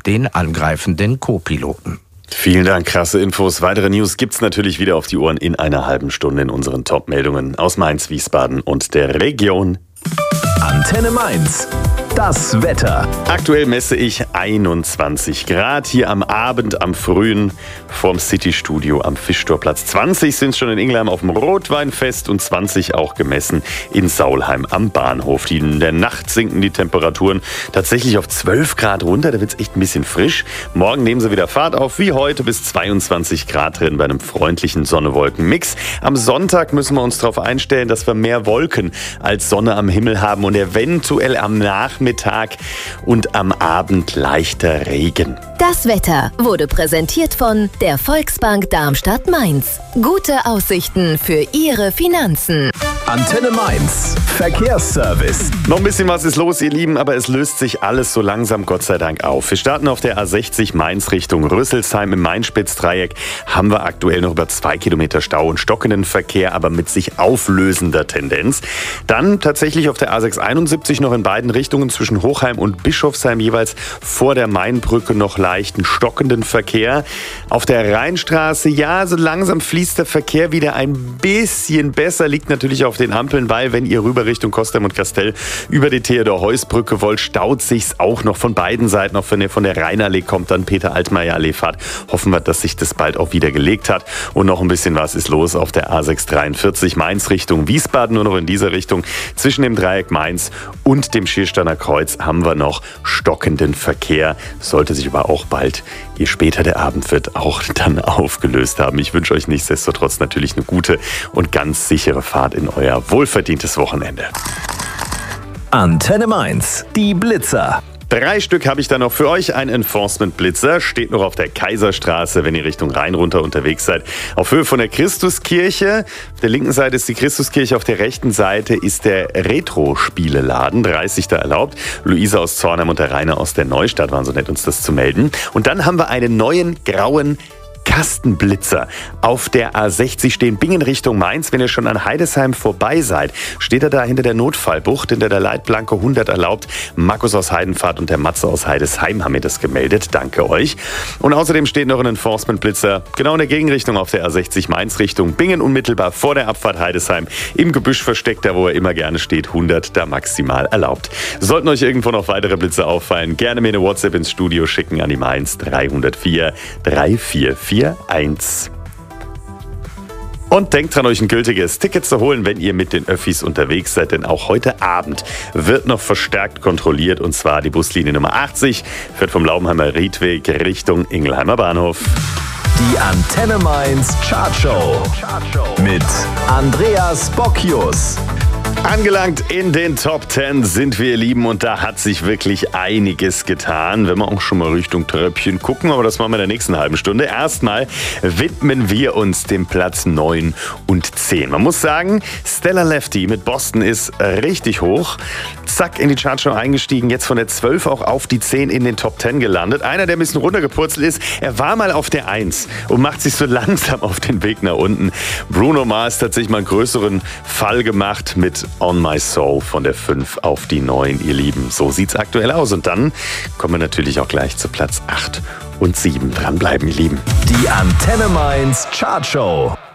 den angreifenden Co-Piloten. Vielen Dank, krasse Infos. Weitere News gibt's natürlich wieder auf die Ohren in einer halben Stunde in unseren Top-Meldungen aus Mainz, Wiesbaden und der Region. Antenne Mainz. Das Wetter. Aktuell messe ich 21 Grad hier am Abend, am Frühen vorm City-Studio am Fischtorplatz. 20 sind schon in Ingelheim auf dem Rotweinfest und 20 auch gemessen in Saulheim am Bahnhof. In der Nacht sinken die Temperaturen tatsächlich auf 12 Grad runter. Da wird's echt ein bisschen frisch. Morgen nehmen sie wieder Fahrt auf, wie heute, bis 22 Grad drin bei einem freundlichen Sonne-Wolken-Mix. Am Sonntag müssen wir uns darauf einstellen, dass wir mehr Wolken als Sonne am Himmel haben und eventuell am Nachmittag und am Abend leichter Regen. Das Wetter wurde präsentiert von der Volksbank Darmstadt-Mainz. Gute Aussichten für Ihre Finanzen. Antenne Mainz. Verkehrsservice. Noch ein bisschen was ist los, ihr Lieben, aber es löst sich alles so langsam Gott sei Dank auf. Wir starten auf der A60 Mainz Richtung Rüsselsheim im Main-Spitz-Dreieck. Haben wir aktuell noch über 2 Kilometer Stau und stockenden Verkehr, aber mit sich auflösender Tendenz. Dann tatsächlich auf der A671 noch in beiden Richtungen zwischen Hochheim und Bischofsheim jeweils vor der Mainbrücke noch leichten stockenden Verkehr. Auf der Rheinstraße, ja, so langsam fließt der Verkehr wieder ein bisschen besser, liegt natürlich auf den Ampeln, weil wenn ihr rüber Richtung Kostheim und Kastell über die Theodor-Heuss-Brücke wollt, staut sich's auch noch von beiden Seiten, auch wenn ihr von der Rheinallee kommt, dann Peter-Altmaier-Allee fahrt. Hoffen wir, dass sich das bald auch wieder gelegt hat. Und noch ein bisschen was ist los auf der A643 Mainz Richtung Wiesbaden, nur noch in dieser Richtung. Zwischen dem Dreieck Mainz und dem Schiersteiner Kreuz haben wir noch stockenden Verkehr. Sollte sich aber auch bald, je später der Abend wird, auch dann aufgelöst haben. Ich wünsche euch nichtsdestotrotz natürlich eine gute und ganz sichere Fahrt in euer wohlverdientes Wochenende. Antenne Mainz. Die Blitzer. 3 Stück habe ich da noch für euch. Ein Enforcement-Blitzer steht noch auf der Kaiserstraße, wenn ihr Richtung Rhein runter unterwegs seid. Auf Höhe von der Christuskirche. Auf der linken Seite ist die Christuskirche, auf der rechten Seite ist der Retro-Spieleladen. 30 da erlaubt. Luisa aus Zornheim und der Rainer aus der Neustadt waren so nett, uns das zu melden. Und dann haben wir einen neuen grauen Kastenblitzer. Auf der A60 stehen Bingen Richtung Mainz. Wenn ihr schon an Heidesheim vorbei seid, steht er da hinter der Notfallbucht, hinter der Leitplanke 100 erlaubt. Markus aus Heidenfahrt und der Matze aus Heidesheim haben mir das gemeldet. Danke euch. Und außerdem steht noch ein Enforcement-Blitzer genau in der Gegenrichtung auf der A60 Mainz Richtung Bingen, unmittelbar vor der Abfahrt Heidesheim. Im Gebüsch versteckt, da wo er immer gerne steht, 100 da maximal erlaubt. Sollten euch irgendwo noch weitere Blitze auffallen, gerne mir eine WhatsApp ins Studio schicken an die Mainz 304 344 1. Und denkt dran, euch ein gültiges Ticket zu holen, wenn ihr mit den Öffis unterwegs seid, denn auch heute Abend wird noch verstärkt kontrolliert, und zwar die Buslinie Nummer 80 fährt vom Laubenheimer Riedweg Richtung Ingelheimer Bahnhof. Die Antenne Mainz Chartshow mit Andreas Bocchius. Angelangt in den Top 10 sind wir, ihr Lieben, und da hat sich wirklich einiges getan, wenn wir auch schon mal Richtung Tröpfchen gucken, aber das machen wir in der nächsten halben Stunde. Erstmal widmen wir uns dem Platz 9 und 10. Man muss sagen, Stella Lefty mit Boston ist richtig hoch. Zack, in die Chartshow eingestiegen, jetzt von der 12 auch auf die 10 in den Top 10 gelandet. Einer, der ein bisschen runtergepurzelt ist, er war mal auf der 1 und macht sich so langsam auf den Weg nach unten. Bruno Mars hat sich mal einen größeren Fall gemacht mit On My Soul von der 5 auf die 9, ihr Lieben. So sieht's aktuell aus. Und dann kommen wir natürlich auch gleich zu Platz 8 und 7. Dranbleiben, ihr Lieben. Die Antenne Mainz Chartshow.